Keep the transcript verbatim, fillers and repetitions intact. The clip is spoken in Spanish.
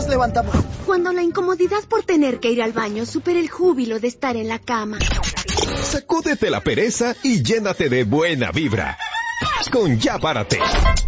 nos levantamos. Cuando la incomodidad por tener que ir al baño supera el júbilo de estar en la cama. Sacúdete la pereza y llénate de buena vibra. Con Ya Párate.